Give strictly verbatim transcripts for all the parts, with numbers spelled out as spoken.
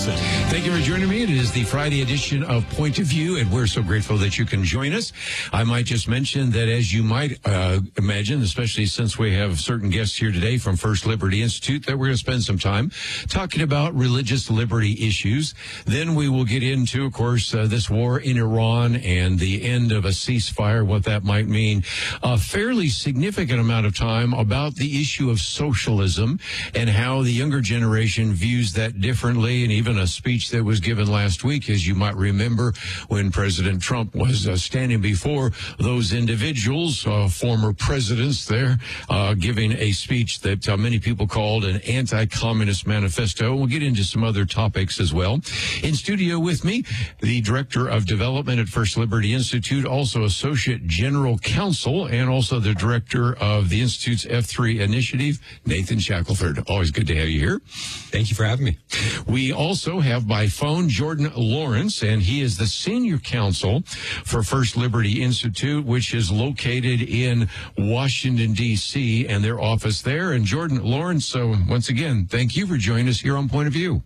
Wilson. Thank you for joining me. It is the Friday edition of Point of View, and we're so grateful that you can join us. I might just mention that, as you might uh, imagine, especially since we have certain guests here today from First Liberty Institute, that we're going to spend some time talking about religious liberty issues. Then we will get into, of course, uh, this war in Iran and the end of a ceasefire, what that might mean. A fairly significant amount of time about the issue of socialism and how the younger generation views that differently, and even a speech that was given last week, as you might remember, when President Trump was uh, standing before those individuals, uh, former presidents there, uh, giving a speech that uh, many people called an anti-communist manifesto. We'll get into some other topics as well. In studio with me, the Director of Development at First Liberty Institute, also Associate General Counsel, and also the Director of the Institute's F three Initiative, Nathan Shackelford. Always good to have you here. Thank you for having me. We also have by phone Jordan Lawrence, and he is the Senior Counsel for First Liberty Institute, which is located in Washington, D C, and their office there. And Jordan Lawrence, so once again, thank you for joining us here on Point of View.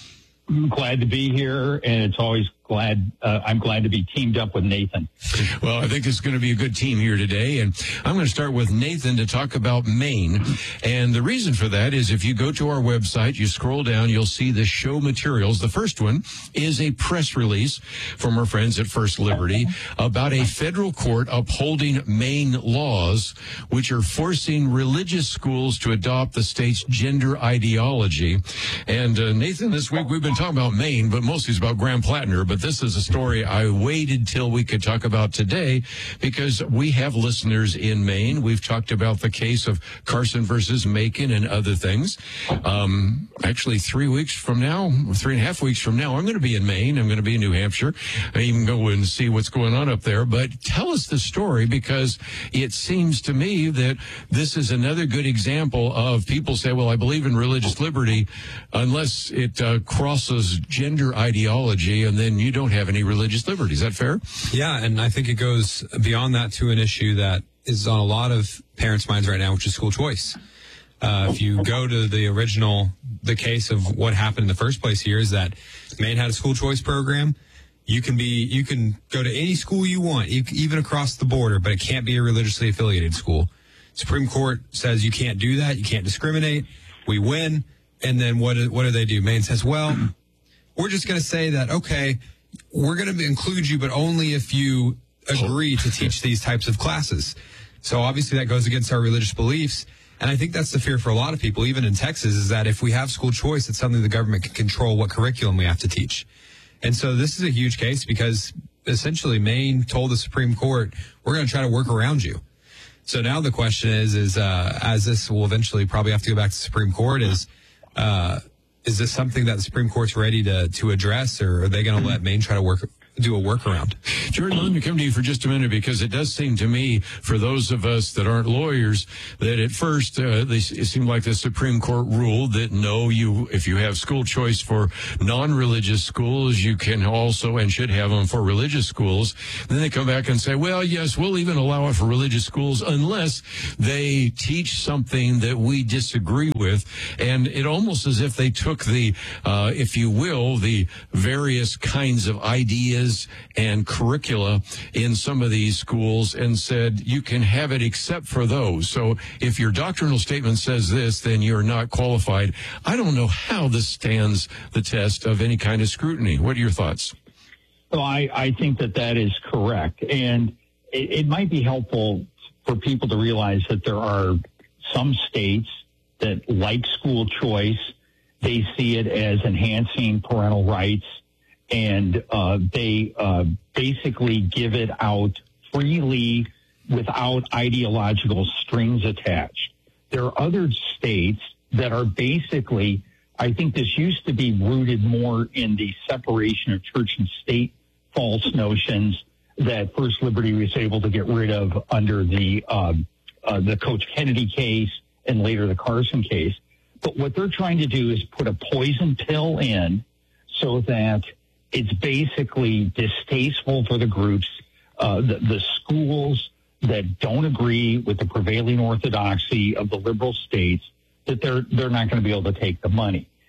I'm glad to be here, and it's always glad uh, I'm glad to be teamed up with Nathan. Well, I think it's going to be a good team here today, and I'm going to start with Nathan to talk about Maine. And the reason for that is if you go to our website, you scroll down, you'll see the show materials. The first one is a press release from our friends at First Liberty about a federal court upholding Maine laws which are forcing religious schools to adopt the state's gender ideology. And uh, Nathan, this week we've been talking about Maine, but mostly it's about Grand Platinum. But this is a story I waited till we could talk about today because we have listeners in Maine. We've talked about the case of Carson versus Macon and other things. Um, actually, three weeks from now, three and a half weeks from now, I'm going to be in Maine. I'm going to be in New Hampshire. I even go and see what's going on up there. But tell us the story, because it seems to me that this is another good example of people say, well, I believe in religious liberty unless it uh, crosses gender ideology, and then you don't have any religious liberty. Is that fair? Yeah, and I think it goes beyond that to an issue that is on a lot of parents' minds right now, which is school choice. Uh, if you go to the original, the case of what happened in the first place here is that Maine had a school choice program. You can be, you can go to any school you want, even across the border, but it can't be a religiously affiliated school. Supreme Court says you can't do that. You can't discriminate. We win. And then what, what do they do? Maine says, well, we're just going to say that, okay, we're going to include you, but only if you agree to teach these types of classes. So obviously that goes against our religious beliefs. And I think that's the fear for a lot of people, even in Texas, is that if we have school choice, it's something the government can control what curriculum we have to teach. And so this is a huge case because essentially Maine told the Supreme Court, we're going to try to work around you. So now the question is, is uh, as this will eventually probably have to go back to the Supreme Court, is uh Is this something that the Supreme Court's ready to, to address, or are they going to let Maine try to work do a workaround? Jordan, let me come to you for just a minute, because it does seem to me, for those of us that aren't lawyers, that at first uh, they, it seemed like the Supreme Court ruled that no, you if you have school choice for non-religious schools, you can also and should have them for religious schools. Then they come back and say, well, yes, we'll even allow it for religious schools unless they teach something that we disagree with. And it almost as if they took the, uh, if you will, the various kinds of ideas and curricula in some of these schools and said you can have it except for those. So if your doctrinal statement says this, then you're not qualified. I don't know how this stands the test of any kind of scrutiny. What are your thoughts? Well, I, I think that that is correct. And it, it might be helpful for people to realize that there are some states that like school choice. They see it as enhancing parental rights. And uh, they uh, basically give it out freely without ideological strings attached. There are other states that are basically, I think this used to be rooted more in the separation of church and state false notions that First Liberty was able to get rid of under the um, uh, the Coach Kennedy case and later the Carson case. But what they're trying to do is put a poison pill in so that it's basically distasteful for the groups, uh, the, the schools that don't agree with the prevailing orthodoxy of the liberal states, that they're they're not going to be able to take the money.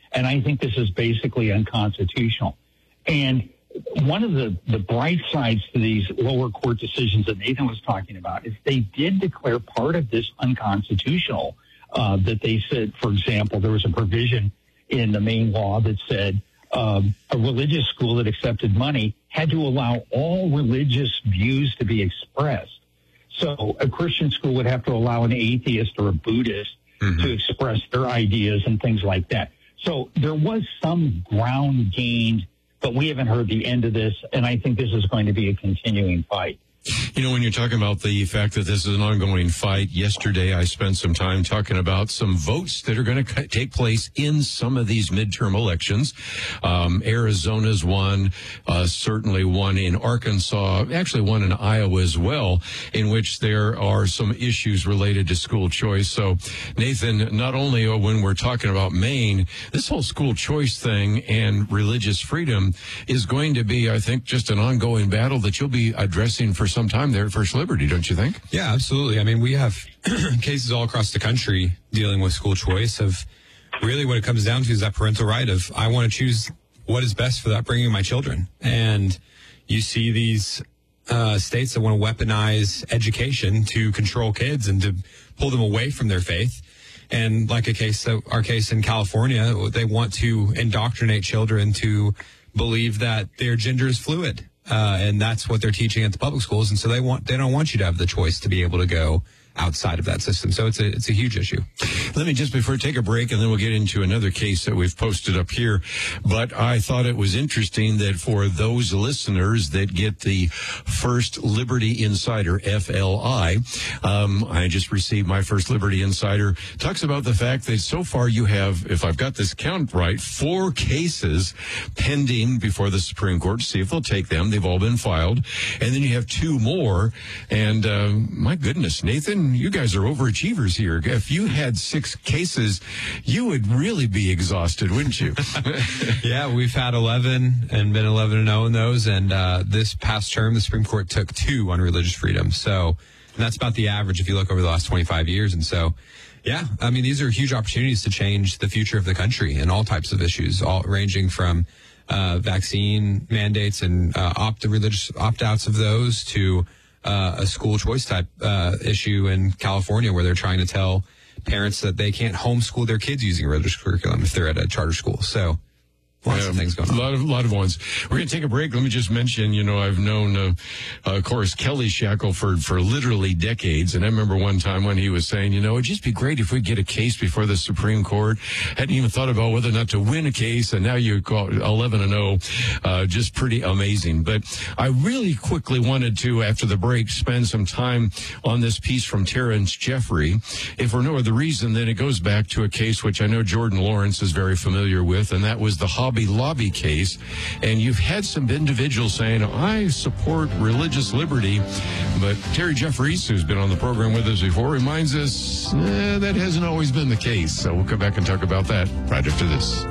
And I think this is basically unconstitutional. And one of the, the bright sides to these lower court decisions that Nathan was talking about is they did declare part of this unconstitutional, uh, that they said, for example, there was a provision in the Maine law that said um, a religious school that accepted money had to allow all religious views to be expressed. So a Christian school would have to allow an atheist or a Buddhist mm-hmm. to express their ideas and things like that. So there was some ground gained, but we haven't heard the end of this, and I think this is going to be a continuing fight. You know, when you're talking about the fact that this is an ongoing fight, yesterday I spent some time talking about some votes that are going to take place in some of these midterm elections. Um, Arizona's one, uh, certainly one in Arkansas, actually one in Iowa as well, in which there are some issues related to school choice. So, Nathan, not only when we're talking about Maine, this whole school choice thing and religious freedom is going to be, I think, just an ongoing battle that you'll be addressing for some time there at First Liberty, don't you think? Yeah, absolutely. I mean, we have cases all across the country dealing with school choice of really what it comes down to is that parental right of I want to choose what is best for the upbringing of my children. And you see these uh, states that want to weaponize education to control kids and to pull them away from their faith. And like a case, our case in California, they want to indoctrinate children to believe that their gender is fluid. Uh, and that's what they're teaching at the public schools. And so they want, they don't want you to have the choice to be able to go outside of that system. So it's a, it's a huge issue. Let me just before take a break and then we'll get into another case that we've posted up here. But I thought it was interesting that for those listeners that get the First Liberty Insider, F L I, um, I just received my First Liberty Insider, talks about the fact that so far you have, if I've got this count right, four cases pending before the Supreme Court to see if they'll take them. They've all been filed. And then you have two more. And uh, my goodness, Nathan, you guys are overachievers here. If you had six cases, you would really be exhausted, wouldn't you? Yeah, we've had eleven and been eleven and oh in those. And uh, this past term, the Supreme Court took two on religious freedom. So and that's about the average if you look over the last twenty-five years. And so, yeah, I mean, these are huge opportunities to change the future of the country in all types of issues, all ranging from uh, vaccine mandates and uh, opt religious opt-outs of those to Uh, a school choice type uh, issue in California where they're trying to tell parents that they can't homeschool their kids using a religious curriculum if they're at a charter school. So lots yeah, of things going on. A lot of, lot of ones. We're going to take a break. Let me just mention, you know, I've known, uh, uh, of course, Kelly Shackelford for literally decades. And I remember one time when he was saying, you know, it'd just be great if we get a case before the Supreme Court. Hadn't even thought about whether or not to win a case. And now you call eleven and oh, uh, just pretty amazing. But I really quickly wanted to, after the break, spend some time on this piece from Terrence Jeffrey. If for no other reason, then it goes back to a case which I know Jordan Lawrence is very familiar with, and that was the Hobby Lobby case. And you've had some individuals saying, I support religious liberty, but Terry Jeffries, who's been on the program with us before, reminds us eh, that hasn't always been the case. So we'll come back and talk about that right after this.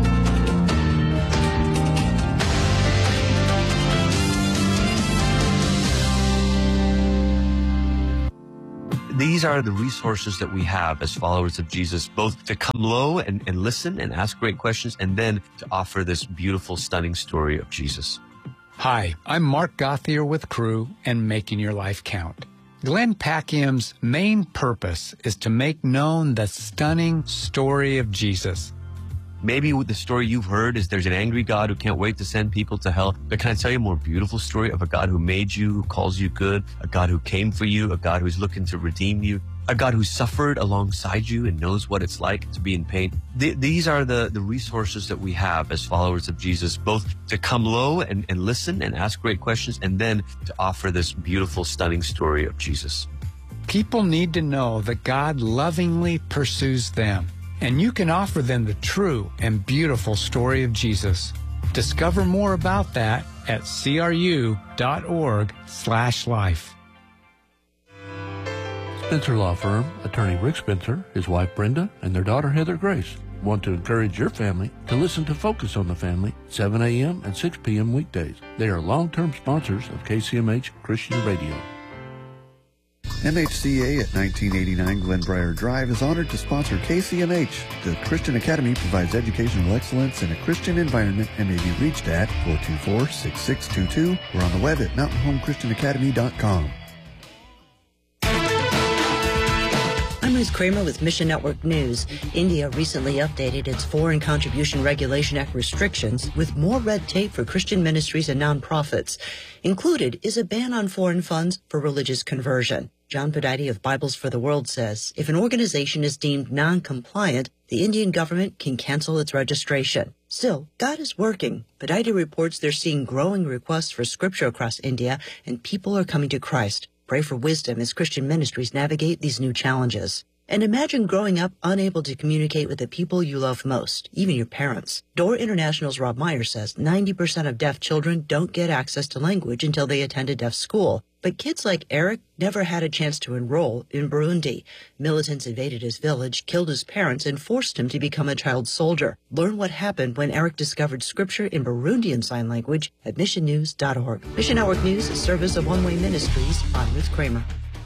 These are the resources that we have as followers of Jesus, both to come low and, and listen and ask great questions, and then to offer this beautiful, stunning story of Jesus. Hi, I'm Mark Gothier with Crew and Making Your Life Count. Glenn Packiam's main purpose is to make known the stunning story of Jesus. Maybe the story you've heard is there's an angry God who can't wait to send people to hell. But can I tell you a more beautiful story of a God who made you, who calls you good, a God who came for you, a God who's looking to redeem you, a God who suffered alongside you and knows what it's like to be in pain? Th- these are the, the resources that we have as followers of Jesus, both to come low and, and listen and ask great questions, and then to offer this beautiful, stunning story of Jesus. People need to know that God lovingly pursues them, and you can offer them the true and beautiful story of Jesus. Discover more about that at cru.org slash life. Spencer Law Firm, attorney Rick Spencer, his wife Brenda, and their daughter Heather Grace want to encourage your family to listen to Focus on the Family, seven a.m. and six p.m. weekdays. They are long-term sponsors of K C M H Christian Radio. M H C A at nineteen eighty-nine Glenbriar Drive is honored to sponsor K C M H. The Christian Academy provides educational excellence in a Christian environment and may be reached at four two four, six six two two or on the web at mountain home christian academy dot com. I'm Ruth Kramer with Mission Network News. India recently updated its Foreign Contribution Regulation Act restrictions with more red tape for Christian ministries and nonprofits. Included is a ban on foreign funds for religious conversion. John Podide of Bibles for the World says if an organization is deemed non-compliant, the Indian government can cancel its registration. Still, God is working. Podide reports they're seeing growing requests for scripture across India, and people are coming to Christ. Pray for wisdom as Christian ministries navigate these new challenges. And imagine growing up unable to communicate with the people you love most, even your parents. Door International's Rob Meyer says ninety percent of deaf children don't get access to language until they attend a deaf school. But kids like Eric never had a chance to enroll in Burundi. Militants invaded his village, killed his parents, and forced him to become a child soldier. Learn what happened when Eric discovered scripture in Burundian Sign Language at mission news dot org. Mission Network News, a service of One Way Ministries. I'm Ruth Kramer.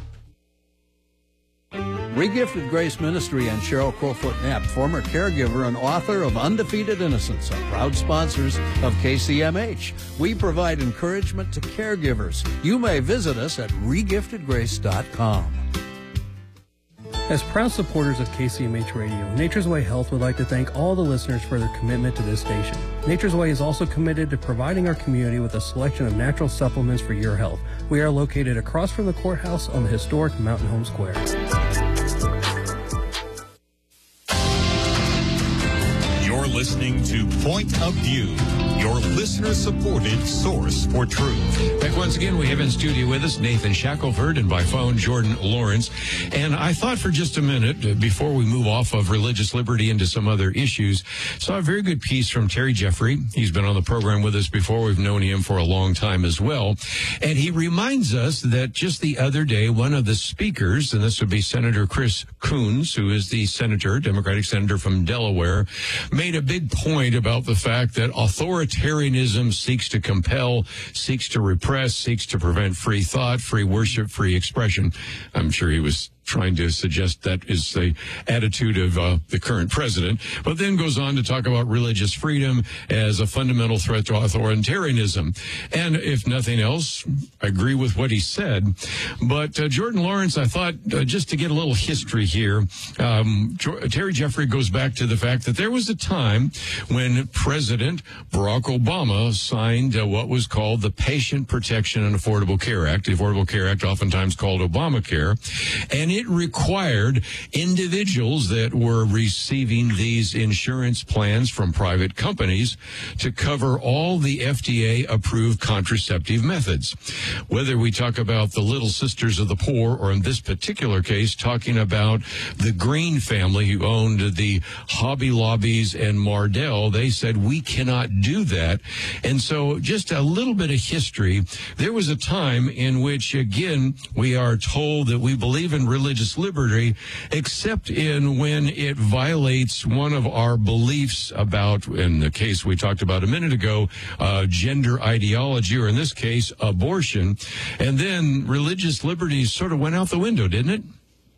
Regifted Grace Ministry and Cheryl Crowfoot Knapp, former caregiver and author of Undefeated Innocence, are proud sponsors of K C M H. We provide encouragement to caregivers. You may visit us at regifted grace dot com. As proud supporters of K C M H Radio, Nature's Way Health would like to thank all the listeners for their commitment to this station. Nature's Way is also committed to providing our community with a selection of natural supplements for your health. We are located across from the courthouse on the historic Mountain Home Square. You're listening to Point of View, your listener-supported source for truth. Back once again, we have in studio with us Nathan Shackelford and by phone Jordan Lawrence. And I thought for just a minute, uh, before we move off of religious liberty into some other issues, saw a very good piece from Terry Jeffrey. He's been on the program with us before. We've known him for a long time as well. And he reminds us that just the other day, one of the speakers, and this would be Senator Chris Coons, who is the senator, Democratic senator from Delaware, made a big point about the fact that authoritarianism seeks to compel, seeks to repress, seeks to prevent free thought, free worship, free expression. I'm sure he was trying to suggest that is the attitude of uh, the current president, but then goes on to talk about religious freedom as a fundamental threat to authoritarianism. And if nothing else, I agree with what he said. But uh, Jordan Lawrence, I thought uh, just to get a little history here, um, Terry Jeffrey goes back to the fact that there was a time when President Barack Obama signed uh, what was called the Patient Protection and Affordable Care Act, the Affordable Care Act oftentimes called Obamacare, and it required individuals that were receiving these insurance plans from private companies to cover all the F D A-approved contraceptive methods. Whether we talk about the Little Sisters of the Poor, or in this particular case, talking about the Green family who owned the Hobby Lobbies and Mardell, they said, we cannot do that. And so just a little bit of history. There was a time in which, again, we are told that we believe in religious liberty, except in when it violates one of our beliefs about, in the case we talked about a minute ago, uh, gender ideology, or in this case, abortion. And then religious liberty sort of went out the window, didn't it?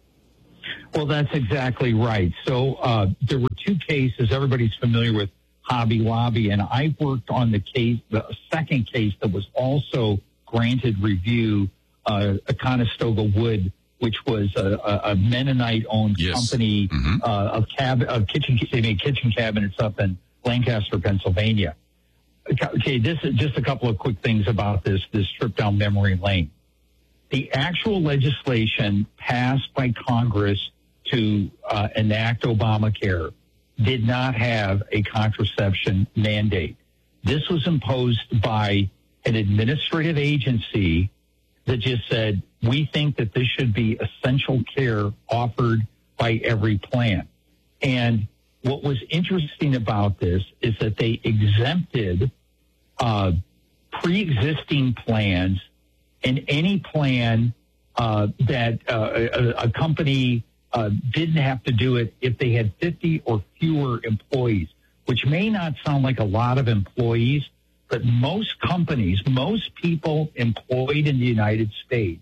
Well, that's exactly right. So uh, there were two cases. Everybody's familiar with Hobby Lobby, and I worked on the case, the second case that was also granted review, uh, Conestoga Wood, which was a, a Mennonite-owned yes. company mm-hmm. uh, of cab of kitchen. They made kitchen cabinets up in Lancaster, Pennsylvania. Okay, this is just a couple of quick things about this this trip down memory lane. The actual legislation passed by Congress to uh, enact Obamacare did not have a contraception mandate. This was imposed by an administrative agency that just said, we think that this should be essential care offered by every plan. And what was interesting about this is that they exempted uh, pre-existing plans and any plan uh, that uh, a, a company uh, didn't have to do it if they had fifty or fewer employees, which may not sound like a lot of employees, but most companies, most people employed in the United States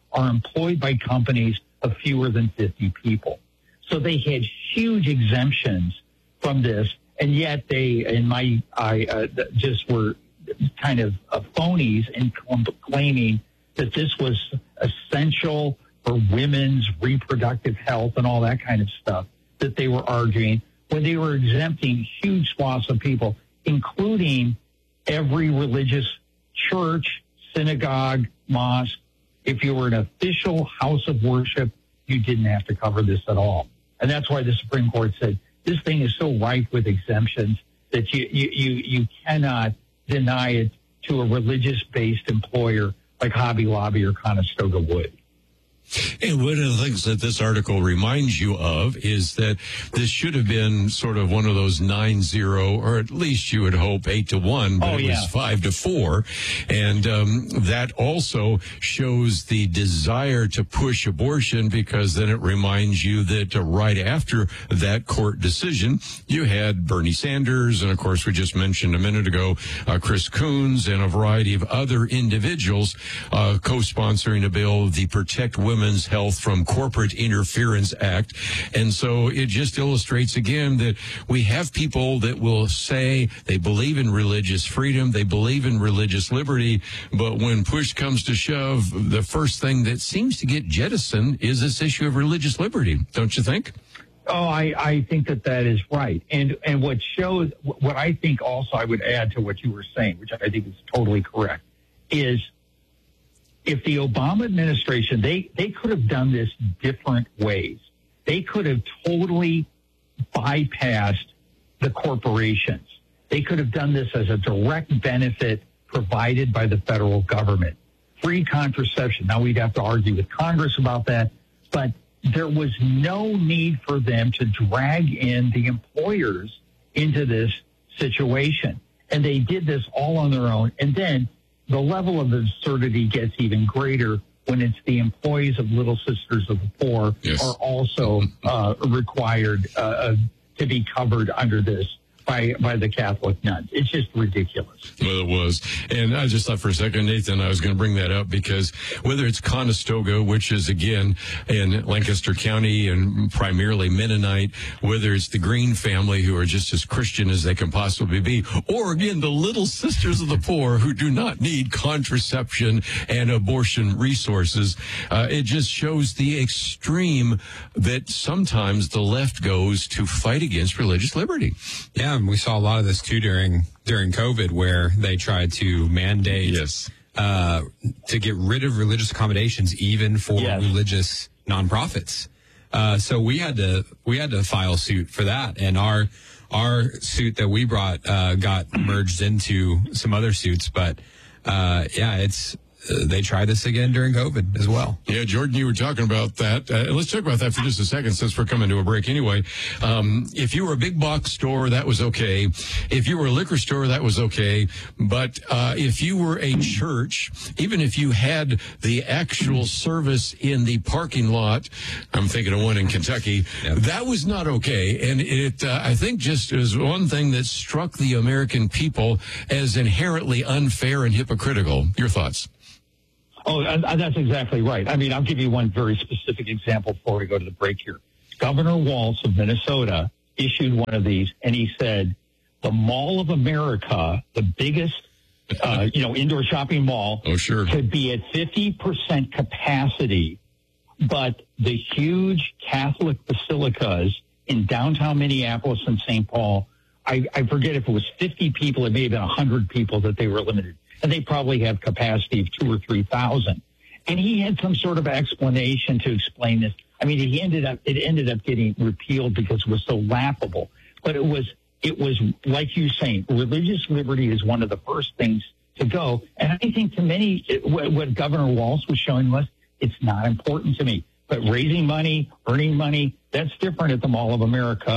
are employed by companies of fewer than fifty people. So they had huge exemptions from this, and yet they, in my eye, uh, just were kind of uh, phonies in claiming that this was essential for women's reproductive health and all that kind of stuff that they were arguing, when they were exempting huge swaths of people, including every religious church, synagogue, mosque. If you were an official house of worship, you didn't have to cover this at all. And that's why the Supreme Court said this thing is so rife with exemptions that you, you, you, you cannot deny it to a religious-based employer like Hobby Lobby or Conestoga would. And one of the things that this article reminds you of is that this should have been sort of one of those nine zero, or at least you would hope eight to one, but oh, it yeah. was five to four. And um, that also shows the desire to push abortion, because then it reminds you that uh, right after that court decision, you had Bernie Sanders, and of course we just mentioned a minute ago, uh, Chris Coons, and a variety of other individuals uh, co-sponsoring a bill, the Protect Women Women's Health from Corporate Interference Act. And so it just illustrates again that we have people that will say they believe in religious freedom, they believe in religious liberty, but when push comes to shove, the first thing that seems to get jettisoned is this issue of religious liberty, don't you think? Oh, I, I think that that is right. And and what shows, what I think also I would add to what you were saying, which I think is totally correct, is if the Obama administration, they, they could have done this different ways. They could have totally bypassed the corporations. They could have done this as a direct benefit provided by the federal government. Free contraception. Now, we'd have to argue with Congress about that, but there was no need for them to drag in the employers into this situation. And they did this all on their own. And then the level of absurdity gets even greater when it's the employees of Little Sisters of the Poor yes. are also uh, required uh, to be covered under this by by the Catholic nuns. It's just ridiculous. Well, it was. And I just thought for a second, Nathan, I was going to bring that up because whether it's Conestoga, which is, again, in Lancaster County and primarily Mennonite, whether it's the Green family, who are just as Christian as they can possibly be, or, again, the Little Sisters of the Poor, who do not need contraception and abortion resources, uh, it just shows the extreme that sometimes the left goes to fight against religious liberty. Yeah. We saw a lot of this too during during COVID, where they tried to mandate yes. uh, to get rid of religious accommodations, even for yes. religious nonprofits. Uh, so we had to we had to file suit for that, and our our suit that we brought uh, got merged into some other suits. But uh, yeah, it's. Uh, they tried this again during COVID as well. Yeah, Jordan, you were talking about that. Uh, let's talk about that for just a second, since we're coming to a break anyway. Um, if you were a big box store, that was okay. If you were a liquor store, that was okay. But uh, if you were a church, even if you had the actual service in the parking lot, I'm thinking of one in Kentucky, yep. that was not okay. And it, uh, I think, just is one thing that struck the American people as inherently unfair and hypocritical. Your thoughts? Oh, uh, that's exactly right. I mean, I'll give you one very specific example before we go to the break here. Governor Walz of Minnesota issued one of these, and he said, the Mall of America, the biggest, uh, you know, indoor shopping mall, oh, sure. could be at fifty percent capacity, but the huge Catholic basilicas in downtown Minneapolis and Saint Paul, I, I forget if it was fifty people, it may have been one hundred people that they were limited. And they probably have capacity of two or three thousand. And he had some sort of explanation to explain this. I mean, he ended up it ended up getting repealed because it was so laughable. But it was it was like you saying, religious liberty is one of the first things to go. And I think to many, it, what Governor Walz was showing was it's not important to me. But raising money, earning money, that's different at the Mall of America.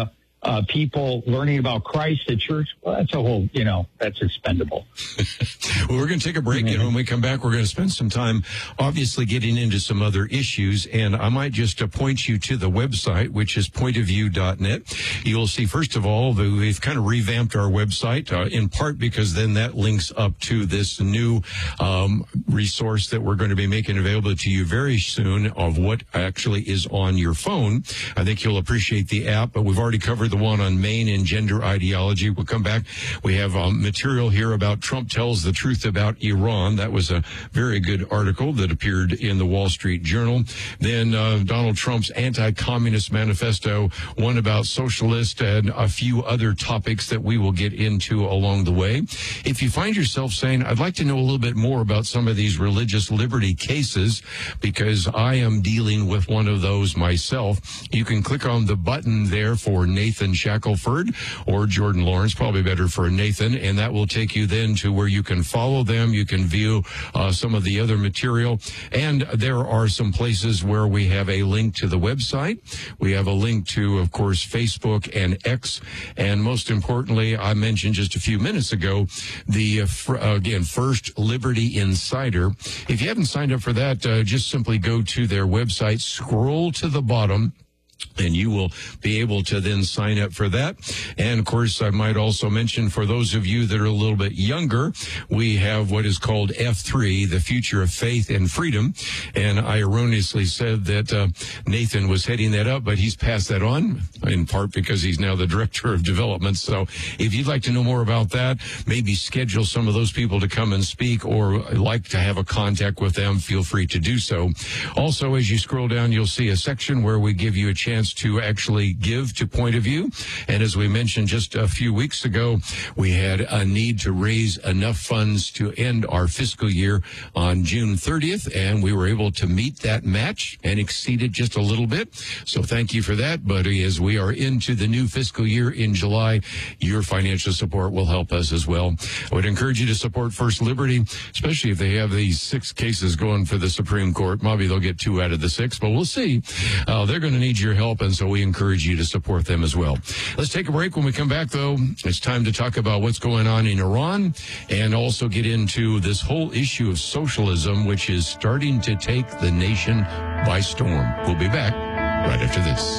uh, people learning about Christ at church, well, that's a whole, you know, that's expendable. Well, we're going to take a break, and when we come back, we're going to spend some time obviously getting into some other issues, and I might just uh, point you to the website, which is point of view dot net. You'll see, first of all, that we've kind of revamped our website, uh, in part because then that links up to this new um, resource that we're going to be making available to you very soon of what actually is on your phone. I think you'll appreciate the app, but we've already covered the one on Maine and gender ideology. We'll come back. We have um, material here about Trump tells the truth about Iran. That was a very good article that appeared in the Wall Street Journal. Then uh, Donald Trump's anti-communist manifesto, one about socialist, and a few other topics that we will get into along the way. If you find yourself saying, I'd like to know a little bit more about some of these religious liberty cases, because I am dealing with one of those myself, you can click on the button there for Nathan Shackelford or Jordan Lawrence, probably better for Nathan, and that will take you then to where you can follow them. You can view uh, some of the other material, and there are some places where we have a link to the website. We have a link to, of course, Facebook and X, and most importantly, I mentioned just a few minutes ago, the, uh, fr- uh, again, First Liberty Insider. If you haven't signed up for that, uh, just simply go to their website, scroll to the bottom, and you will be able to then sign up for that. And, of course, I might also mention, for those of you that are a little bit younger, we have what is called F three, the Future of Faith and Freedom. And I erroneously said that uh, Nathan was heading that up, but he's passed that on, in part because he's now the Director of Development. So if you'd like to know more about that, maybe schedule some of those people to come and speak, or like to have a contact with them, feel free to do so. Also, as you scroll down, you'll see a section where we give you a chance to actually give to Point of View. And as we mentioned just a few weeks ago, we had a need to raise enough funds to end our fiscal year on June thirtieth, and we were able to meet that match and exceed it just a little bit. So thank you for that, buddy. As we are into the new fiscal year in July, your financial support will help us as well. I would encourage you to support First Liberty, especially if they have these six cases going for the Supreme Court. Maybe they'll get two out of the six, but we'll see. Uh, they're going to need your help. And so we encourage you to support them as well. Let's take a break. When we come back, though, it's time to talk about what's going on in Iran and also get into this whole issue of socialism, which is starting to take the nation by storm. We'll be back right after this.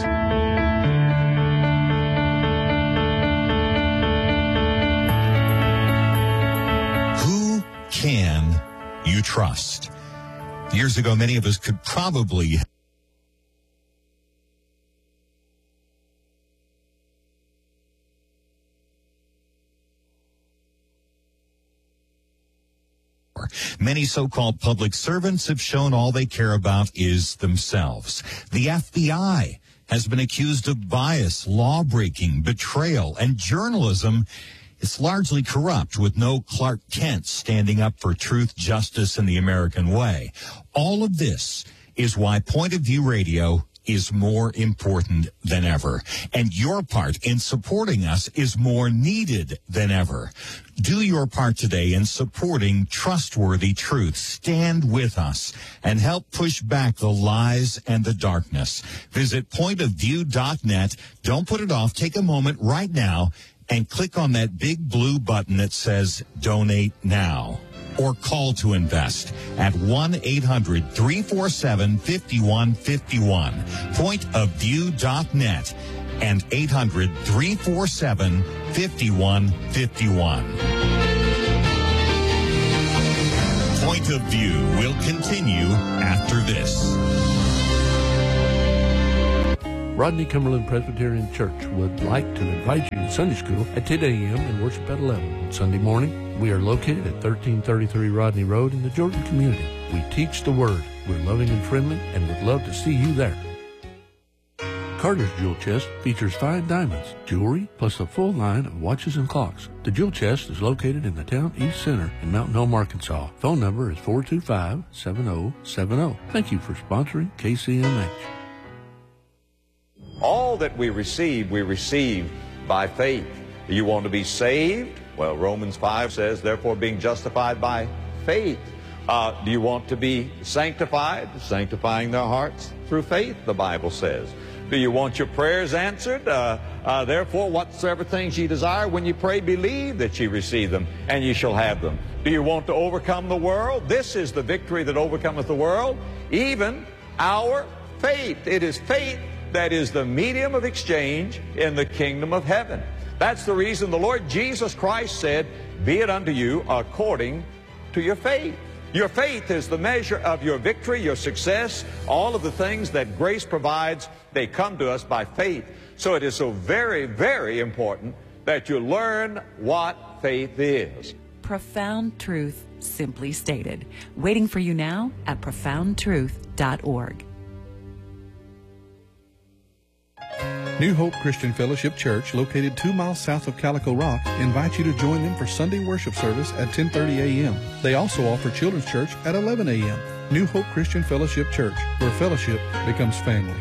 Who can you trust? Years ago, many of us could probably Many so-called public servants have shown all they care about is themselves. The F B I has been accused of bias, law-breaking, betrayal, and journalism is largely corrupt, with no Clark Kent standing up for truth, justice, and the American way. All of this is why Point of View Radio is more important than ever. And your part in supporting us is more needed than ever. Do your part today in supporting trustworthy truth. Stand with us and help push back the lies and the darkness. Visit point of view dot net. Don't put it off. Take a moment right now and click on that big blue button that says Donate Now. Or call to invest at one eight hundred three four seven five one five one. point of view dot net and eight hundred three four seven five one five one. Point of View will continue after this. Rodney Cumberland Presbyterian Church would like to invite you to Sunday school at ten a.m. and worship at eleven. Sunday morning, we are located at thirteen thirty-three Rodney Road in the Jordan community. We teach the Word. We're loving and friendly and would love to see you there. Carter's Jewel Chest features fine diamonds, jewelry, plus a full line of watches and clocks. The Jewel Chest is located in the Town East Center in Mountain Home, Arkansas. Phone number is four two five, seven zero seven zero. Thank you for sponsoring K C M H. All that we receive, we receive by faith. You want to be saved? Well, Romans five says, therefore being justified by faith. Uh, do you want to be sanctified? Sanctifying their hearts through faith, the Bible says. Do you want your prayers answered? Uh, uh, therefore, whatsoever things ye desire, when you pray, believe that ye receive them, and ye shall have them. Do you want to overcome the world? This is the victory that overcometh the world, even our faith. It is faith that is the medium of exchange in the kingdom of heaven. That's the reason the Lord Jesus Christ said, be it unto you according to your faith. Your faith is the measure of your victory, your success, all of the things that grace provides, they come to us by faith. So it is so very, very important that you learn what faith is. Profound truth, simply stated. Waiting for you now at profound truth dot org. New Hope Christian Fellowship Church, located two miles south of Calico Rock, invites you to join them for Sunday worship service at ten thirty a.m. They also offer children's church at eleven a.m. New Hope Christian Fellowship Church, where fellowship becomes family.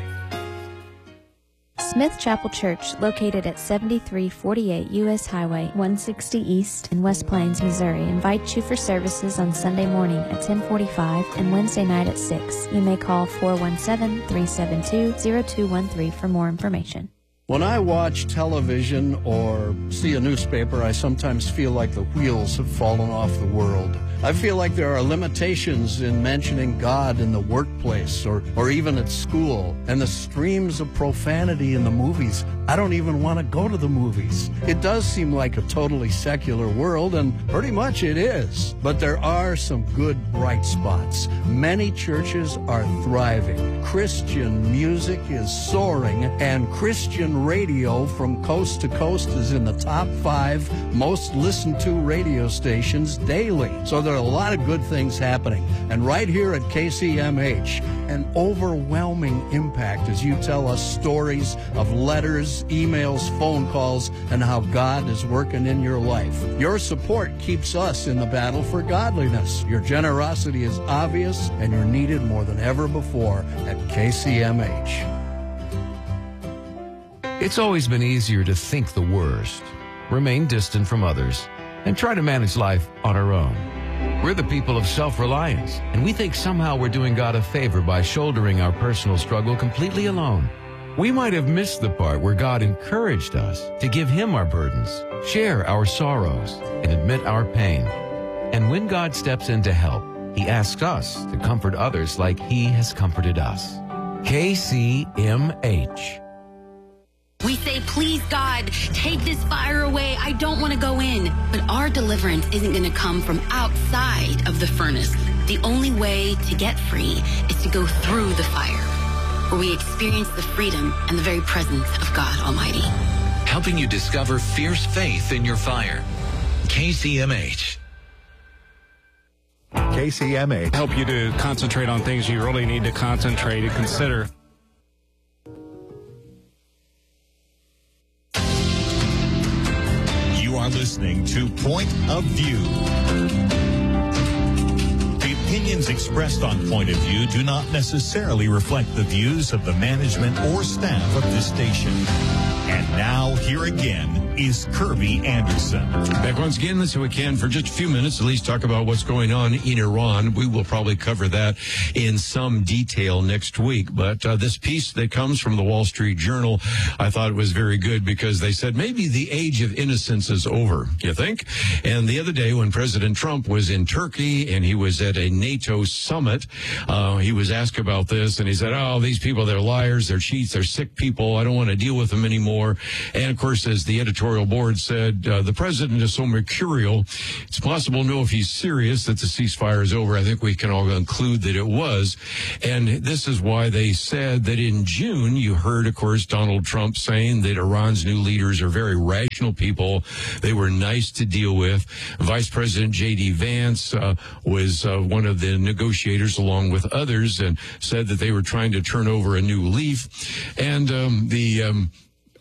Smith Chapel Church, located at seventy-three forty-eight U S Highway one sixty East in West Plains, Missouri, invites you for services on Sunday morning at ten forty-five and Wednesday night at six. You may call four one seven, three seven two, zero two one three for more information. When I watch television or see a newspaper, I sometimes feel like the wheels have fallen off the world. I feel like there are limitations in mentioning God in the workplace or, or even at school, and the streams of profanity in the movies. I don't even want to go to the movies. It does seem like a totally secular world, and pretty much it is. But there are some good bright spots. Many churches are thriving. Christian music is soaring, and Christian radio from coast to coast is in the top five most listened to radio stations daily. So there are a lot of good things happening. And right here at K C M H, an overwhelming impact as you tell us stories of letters, emails, phone calls, and how God is working in your life. Your support keeps us in the battle for godliness. Your generosity is obvious, and you're needed more than ever before at K C M H. It's always been easier to think the worst, remain distant from others, and try to manage life on our own. We're the people of self-reliance, and we think somehow we're doing God a favor by shouldering our personal struggle completely alone. We might have missed the part where God encouraged us to give Him our burdens, share our sorrows, and admit our pain. And when God steps in to help, He asks us to comfort others like He has comforted us. K C M H. We say, please, God, take this fire away. I don't want to go in. But our deliverance isn't going to come from outside of the furnace. The only way to get free is to go through the fire, where we experience the freedom and the very presence of God Almighty. Helping you discover fierce faith in your fire. K C M H. K C M H. Help you to concentrate on things you really need to concentrate and consider. You are listening to Point of View. The opinions expressed on Point of View do not necessarily reflect the views of the management or staff of this station. And now, here again is Kirby Anderson. Back once again, let's see what we can for just a few minutes at least talk about what's going on in Iran. We will probably cover that in some detail next week. But uh, this piece that comes from the Wall Street Journal, I thought it was very good because they said maybe the age of innocence is over, you think? And the other day when President Trump was in Turkey and he was at a NATO summit, uh, he was asked about this and he said, oh, these people, they're liars, they're cheats, they're sick people. I don't want to deal with them anymore. And of course, as the editorial board said, uh, the president is so mercurial, it's possible to know if he's serious that the ceasefire is over. I think we can all conclude that it was. And this is why they said that in June, you heard, of course, Donald Trump saying that Iran's new leaders are very rational people. They were nice to deal with. Vice President J D Vance uh, was uh, one of the negotiators along with others and said that they were trying to turn over a new leaf. And um, the... Um,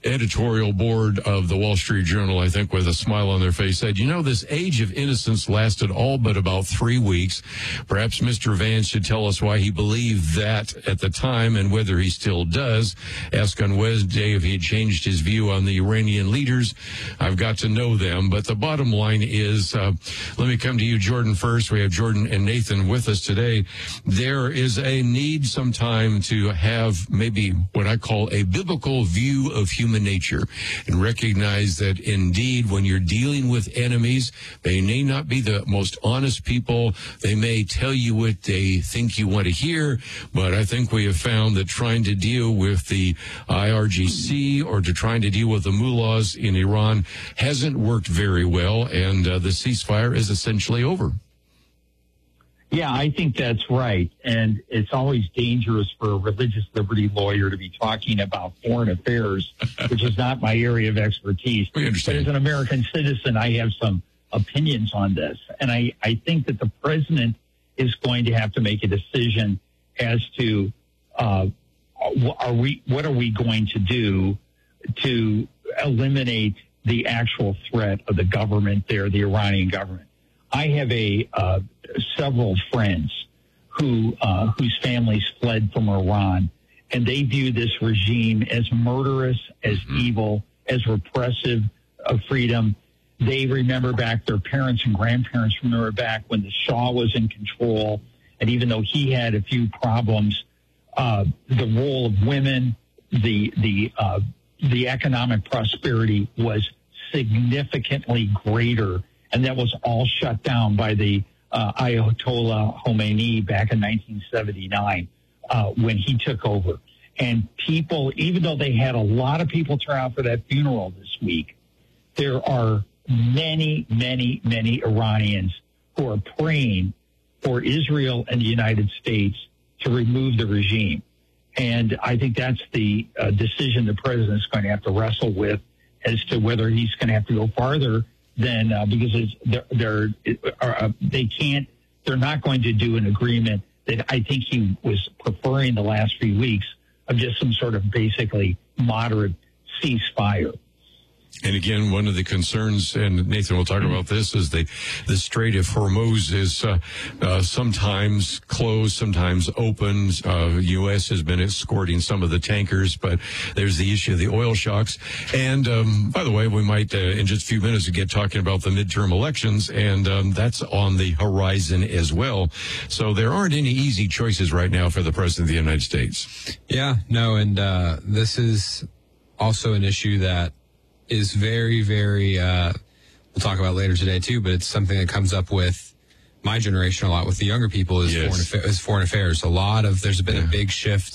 editorial board of the Wall Street Journal, I think with a smile on their face, said, you know, this age of innocence lasted all but about three weeks. Perhaps Mister Vance should tell us why he believed that at the time and whether he still does. Asked on Wednesday if he had changed his view on the Iranian leaders. I've got to know them. But the bottom line is, uh, let me come to you, Jordan, first. We have Jordan and Nathan with us today. There is a need sometime to have maybe what I call a biblical view of human nature and recognize that indeed when you're dealing with enemies, they may not be the most honest people. They may tell you what they think you want to hear, but I think we have found that trying to deal with the I R G C or to trying to deal with the mullahs in Iran hasn't worked very well, and uh, the ceasefire is essentially over. Yeah, I think that's right. And it's always dangerous for a religious liberty lawyer to be talking about foreign affairs, which is not my area of expertise. We understand. But as an American citizen, I have some opinions on this. And I, I think that the president is going to have to make a decision as to uh, are we what are we going to do to eliminate the actual threat of the government there, the Iranian government. I have a uh, several friends who uh, whose families fled from Iran, and they view this regime as murderous, as evil, as repressive of freedom. They remember back, their parents and grandparents remember back when the Shah was in control, and even though he had a few problems, uh, the role of women, the the uh, the economic prosperity was significantly greater. And that was all shut down by the uh, Ayatollah Khomeini back in nineteen seventy-nine uh, when he took over. And people, even though they had a lot of people turn out for that funeral this week, there are many, many, many Iranians who are praying for Israel and the United States to remove the regime. And I think that's the uh, decision the president is going to have to wrestle with as to whether he's going to have to go farther than uh, because it's, they're, they're uh, they can't they're not going to do an agreement that I think he was preferring the last few weeks of just some sort of basically moderate ceasefire. And again, one of the concerns, and Nathan will talk about this, is the, the Strait of Hormuz is uh, uh, sometimes closed, sometimes open. Uh, U S has been escorting some of the tankers, but there's the issue of the oil shocks. And um, by the way, we might, uh, in just a few minutes, get talking about the midterm elections, and um, that's on the horizon as well. So there aren't any easy choices right now for the President of the United States. Yeah, no, and uh, this is also an issue that is very, very, uh, we'll talk about later today too, but it's something that comes up with my generation a lot with the younger people is, yes. foreign, affa- is foreign affairs. A lot of, there's been yeah. a big shift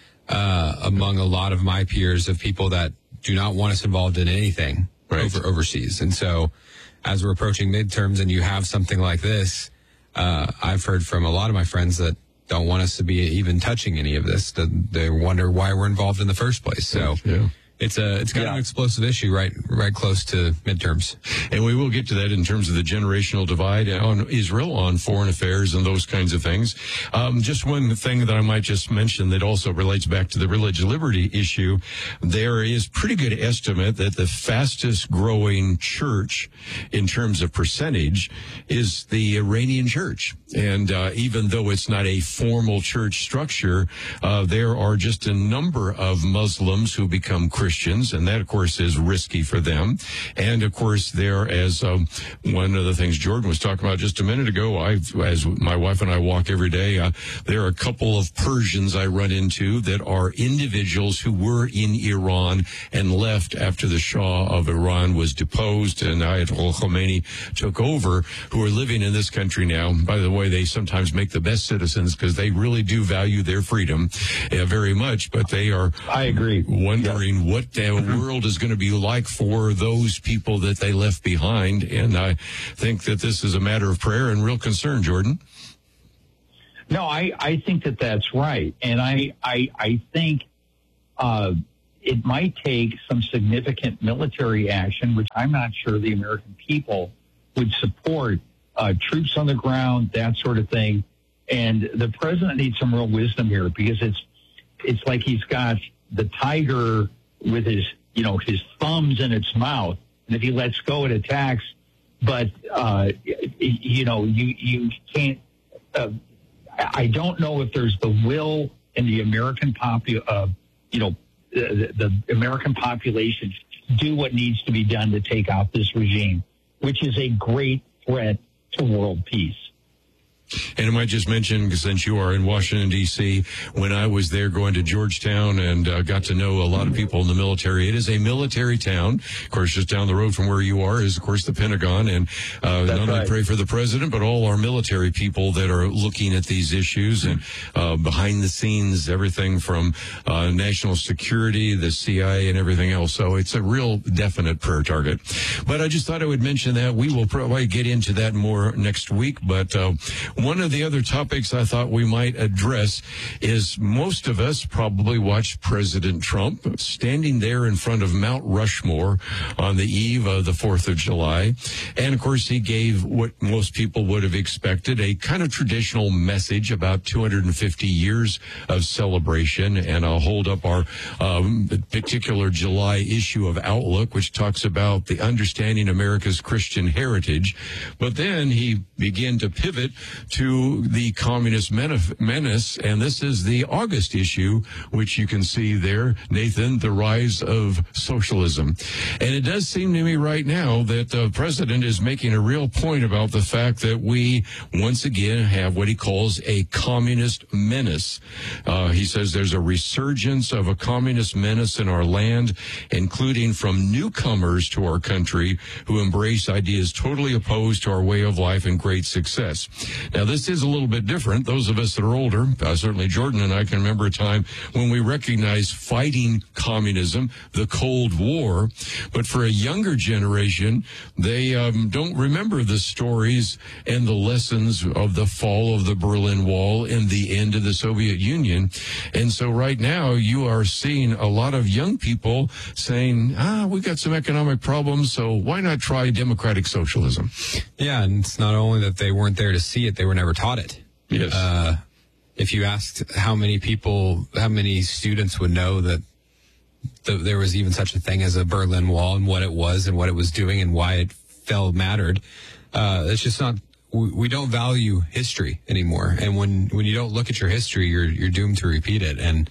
uh, among a lot of my peers of people that do not want us involved in anything right. over overseas. And so as we're approaching midterms and you have something like this, uh, I've heard from a lot of my friends that don't want us to be even touching any of this, that they wonder why we're involved in the first place. So yeah. It's a it's kind yeah. of an explosive issue right right close to midterms. And we will get to that in terms of the generational divide on Israel, on foreign affairs and those kinds of things. Um, just one thing that I might just mention that also relates back to the religious liberty issue. There is pretty good estimate that the fastest growing church in terms of percentage is the Iranian church. And uh, even though it's not a formal church structure, uh, there are just a number of Muslims who become Christians, and that, of course, is risky for them. And, of course, there, as um, one of the things Jordan was talking about just a minute ago, I, as my wife and I walk every day, uh, there are a couple of Persians I run into that are individuals who were in Iran and left after the Shah of Iran was deposed and Ayatollah Khomeini took over, who are living in this country now. By the way, they sometimes make the best citizens because they really do value their freedom uh, very much, but they are I agree. wondering yeah. what the world is going to be like for those people that they left behind. And I think that this is a matter of prayer and real concern, Jordan. No, I, I think that that's right. And I, I, I think uh, it might take some significant military action, which I'm not sure the American people would support. Uh, troops on the ground, that sort of thing. And the president needs some real wisdom here because it's it's like he's got the tiger with his you know, his thumb's in its mouth. And if he lets go, it attacks. But, uh, you know, you, you can't, uh, I don't know if there's the will in the American popu, uh, you know, the, the American population to do what needs to be done to take out this regime, which is a great threat to world peace. And I might just mention, since you are in Washington, D C, when I was there going to Georgetown and uh, got to know a lot of people in the military, it is a military town. Of course, just down the road from where you are is, of course, the Pentagon. And uh, not only right. pray for the president, but all our military people that are looking at these issues and uh, behind the scenes, everything from uh, national security, the C I A, and everything else. So it's a real definite prayer target. But I just thought I would mention that. We will probably get into that more next week. But uh, one of the other topics I thought we might address is most of us probably watched President Trump standing there in front of Mount Rushmore on the eve of the fourth of July. And, of course, he gave what most people would have expected, a kind of traditional message about two hundred fifty years of celebration. And I'll hold up our um, particular July issue of Outlook, which talks about the understanding America's Christian heritage. But then he began to pivot to the communist menace, and this is the August issue, which you can see there, Nathan, the rise of socialism. And it does seem to me right now that the president is making a real point about the fact that we once again have what he calls a communist menace. Uh, he says there's a resurgence of a communist menace in our land, including from newcomers to our country who embrace ideas totally opposed to our way of life and great success. Now, this is a little bit different. Those of us that are older, uh, certainly Jordan and I can remember a time when we recognized fighting communism, the Cold War. But for a younger generation, they um, don't remember the stories and the lessons of the fall of the Berlin Wall and the end of the Soviet Union. And so right now, you are seeing a lot of young people saying, ah, we've got some economic problems, so why not try democratic socialism? Yeah, and it's not only that they weren't there to see it, they were never taught it. Yes. Uh, if you asked how many people, how many students would know that the, there was even such a thing as a Berlin Wall and what it was and what it was doing and why it fell mattered, uh, it's just not, we, we don't value history anymore. And when, when you don't look at your history, you're, you're doomed to repeat it. And,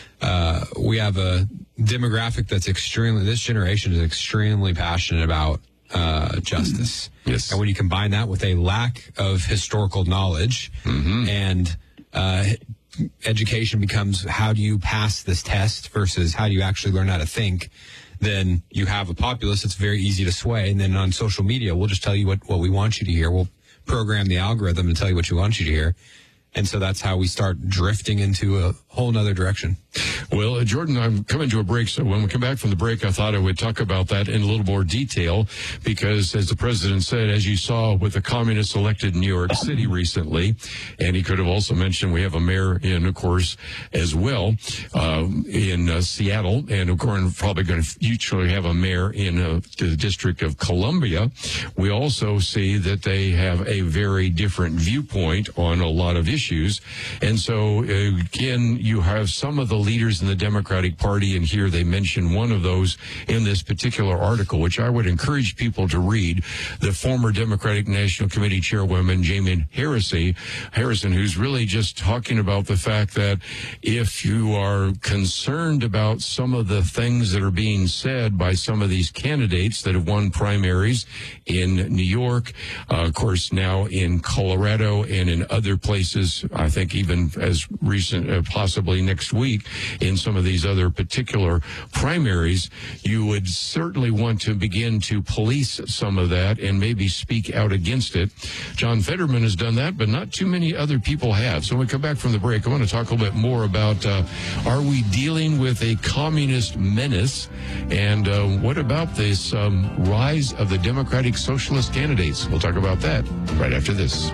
uh, we have a demographic that's extremely, this generation is extremely passionate about Uh, justice. Yes. And when you combine that with a lack of historical knowledge mm-hmm. and uh, education becomes how do you pass this test versus how do you actually learn how to think, then you have a populace that's very easy to sway. And then on social media, we'll just tell you what, what we want you to hear. We'll program the algorithm and tell you what you want you to hear. And so that's how we start drifting into a whole nother direction. Well, uh, Jordan, I'm coming to a break, so when we come back from the break, I thought I would talk about that in a little more detail, because as the president said, as you saw with the communists elected in New York City recently, and he could have also mentioned we have a mayor in, of course, as well, uh, in uh, Seattle, and of course, probably going to futurely have a mayor in uh, the District of Columbia. We also see that they have a very different viewpoint on a lot of issues. And so, uh, again, you have some of the leaders in the Democratic Party, and here they mention one of those in this particular article, which I would encourage people to read. The former Democratic National Committee Chairwoman, Jamie Harrison, Harrison, who's really just talking about the fact that if you are concerned about some of the things that are being said by some of these candidates that have won primaries in New York, uh, of course, now in Colorado and in other places, I think even as recent, uh, possibly next week, in some of these other particular primaries, you would certainly want to begin to police some of that and maybe speak out against it. John Fetterman has done that, but not too many other people have. So when we come back from the break, I want to talk a little bit more about uh, are we dealing with a communist menace, and uh, what about this um, rise of the Democratic Socialist candidates? We'll talk about that right after this.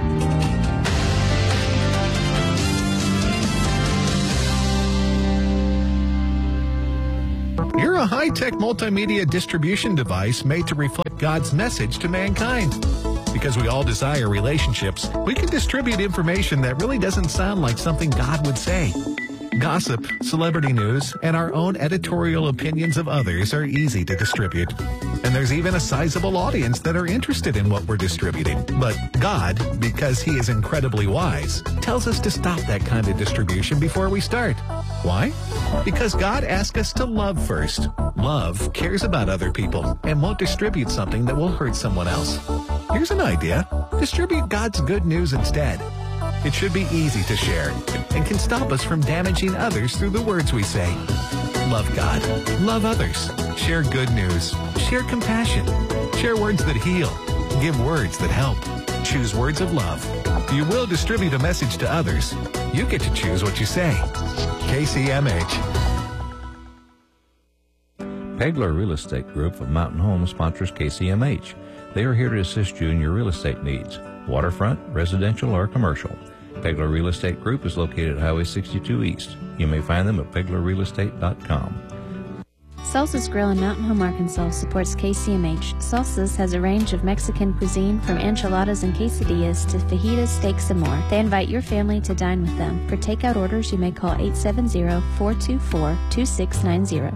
You're a high-tech multimedia distribution device made to reflect God's message to mankind. Because we all desire relationships, we can distribute information that really doesn't sound like something God would say. Gossip, celebrity news, and our own editorial opinions of others are easy to distribute. And there's even a sizable audience that are interested in what we're distributing. But God, because He is incredibly wise, tells us to stop that kind of distribution before we start. Why? Because God asks us to love first. Love cares about other people and won't distribute something that will hurt someone else. Here's an idea. Distribute God's good news instead. It should be easy to share and can stop us from damaging others through the words we say. Love God. Love others. Share good news. Share compassion. Share words that heal. Give words that help. Choose words of love. You will distribute a message to others. You get to choose what you say. K C M H. Pegler Real Estate Group of Mountain Home sponsors K C M H. They are here to assist you in your real estate needs, waterfront, residential, or commercial. Pegler Real Estate Group is located at Highway sixty-two East. You may find them at pegler real estate dot com. Salsa's Grill in Mountain Home, Arkansas supports K C M H. Salsa's has a range of Mexican cuisine from enchiladas and quesadillas to fajitas, steaks, and more. They invite your family to dine with them. For takeout orders, you may call eight seven zero, four two four, two six nine zero.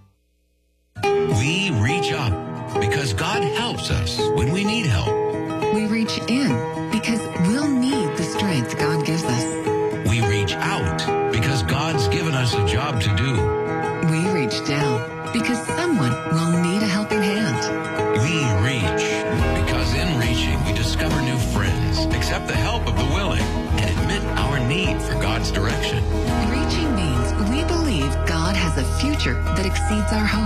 We reach up because God helps us when we need help. We reach in because we'll need the strength God gives us. We reach out because God's given us a job to do. We reach down because someone will need a helping hand. We reach because in reaching we discover new friends, accept the help of the willing, and admit our need for God's direction. Reaching means we believe God has a future that exceeds our hope.